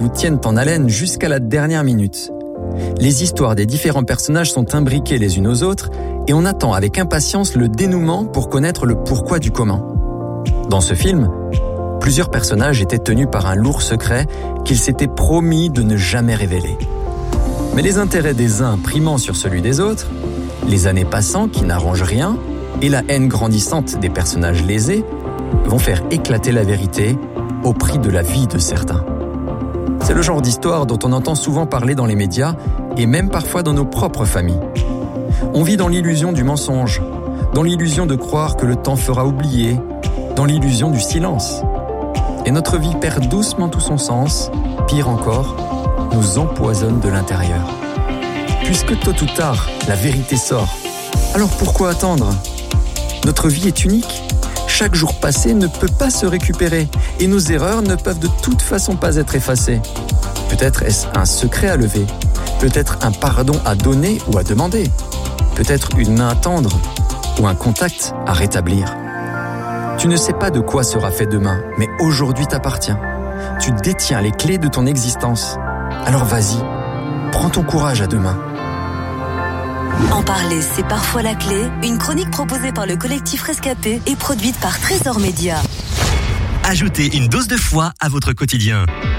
nous tiennent en haleine jusqu'à la dernière minute. Les histoires des différents personnages sont imbriquées les unes aux autres et on attend avec impatience le dénouement pour connaître le pourquoi du comment. Dans ce film, plusieurs personnages étaient tenus par un lourd secret qu'ils s'étaient promis de ne jamais révéler. Mais les intérêts des uns primant sur celui des autres, les années passant qui n'arrangent rien et la haine grandissante des personnages lésés vont faire éclater la vérité au prix de la vie de certains. C'est le genre d'histoire dont on entend souvent parler dans les médias et même parfois dans nos propres familles. On vit dans l'illusion du mensonge, dans l'illusion de croire que le temps fera oublier, dans l'illusion du silence. Et notre vie perd doucement tout son sens, pire encore, nous empoisonne de l'intérieur. Puisque tôt ou tard, la vérité sort, alors pourquoi attendre ? Notre vie est unique. Chaque jour passé ne peut pas se récupérer et nos erreurs ne peuvent de toute façon pas être effacées. Peut-être est-ce un secret à lever, peut-être un pardon à donner ou à demander, peut-être une main à tendre ou un contact à rétablir. Tu ne sais pas de quoi sera fait demain, mais aujourd'hui t'appartient. Tu détiens les clés de ton existence. Alors vas-y, prends ton courage à deux mains. En parler, c'est parfois la clé. Une chronique proposée par le collectif Rescapé et produite par Trésor Média. Ajoutez une dose de foi à votre quotidien.